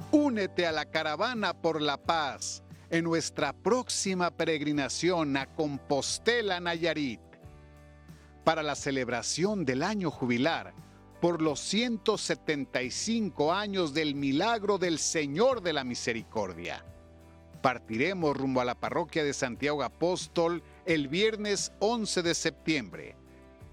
Únete a la caravana por la paz en nuestra próxima peregrinación a Compostela, Nayarit, para la celebración del año jubilar por los 175 años del milagro del Señor de la Misericordia. Partiremos rumbo a la parroquia de Santiago Apóstol el viernes 11 de septiembre.